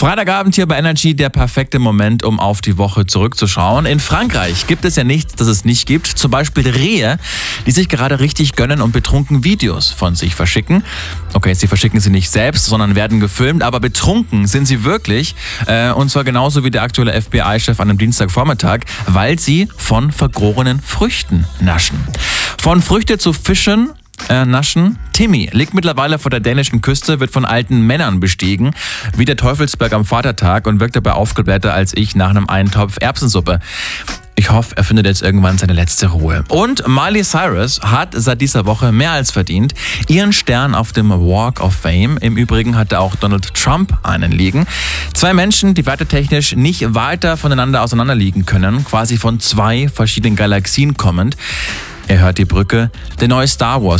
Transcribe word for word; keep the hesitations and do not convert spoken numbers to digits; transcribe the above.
Freitagabend hier bei Energy, der perfekte Moment, um auf die Woche zurückzuschauen. In Frankreich gibt es ja nichts, das es nicht gibt. Zum Beispiel Rehe, die sich gerade richtig gönnen und betrunken Videos von sich verschicken. Okay, sie verschicken sie nicht selbst, sondern werden gefilmt, aber betrunken sind sie wirklich. Äh, und zwar genauso wie der aktuelle F B I-Chef an einem Dienstagvormittag, weil sie von vergorenen Früchten naschen. Von Früchte zu Fischen Äh, naschen. Timmy liegt mittlerweile vor der dänischen Küste, wird von alten Männern bestiegen, wie der Teufelsberg am Vatertag, und wirkt dabei aufgeblähter als ich nach einem Eintopf Erbsensuppe. Ich hoffe, er findet jetzt irgendwann seine letzte Ruhe. Und Miley Cyrus hat seit dieser Woche mehr als verdient ihren Stern auf dem Walk of Fame. Im Übrigen hatte auch Donald Trump einen liegen. Zwei Menschen, die wertetechnisch nicht weiter voneinander auseinanderliegen können, quasi von zwei verschiedenen Galaxien kommend. Er hört die Brücke, der neue Star Wars